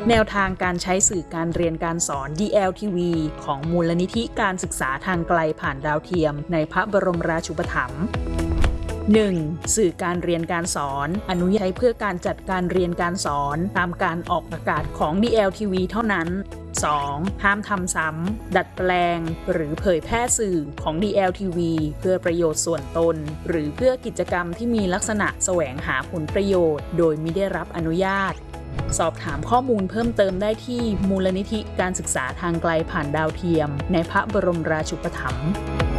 แนวทางการใช้สื่อการเรียนการสอน DLTV ของมูลนิธิการศึกษาทางไกลผ่านดาวเทียมในพระบรมราชูปถัมภ์ 1. สื่อการเรียนการสอนอนุญาตใช้เพื่อการจัดการเรียนการสอนตามการออกอากาศของ DLTV เท่านั้น 2. ห้ามทำซ้ำดัดแปลงหรือเผยแพร่สื่อของ DLTV เพื่อประโยชน์ส่วนตนหรือเพื่อกิจกรรมที่มีลักษณะแสวงหาผลประโยชน์โดยมิได้รับอนุญาตสอบถามข้อมูลเพิ่มเติมได้ที่มูลนิธิการศึกษาทางไกลผ่านดาวเทียมในพระบรมราชูปถัมภ์